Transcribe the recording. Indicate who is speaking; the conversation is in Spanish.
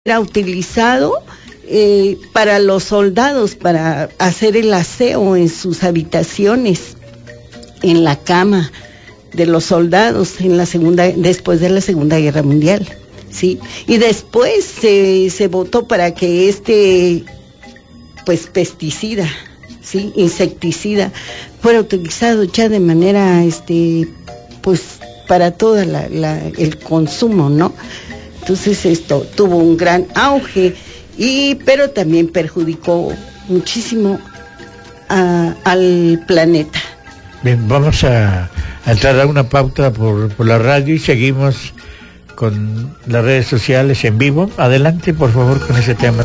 Speaker 1: era utilizado para los soldados, para hacer el aseo en sus habitaciones, en la cama de los soldados después de la Segunda Guerra Mundial, ¿sí? Y después se votó para que pesticida, ¿sí? Insecticida, fuera utilizado ya de manera, para todo el consumo, ¿no? Entonces esto tuvo un gran auge, pero también perjudicó muchísimo al planeta.
Speaker 2: Bien, vamos a entrar a una pauta por la radio y seguimos con las redes sociales en vivo. Adelante, por favor, con ese tema.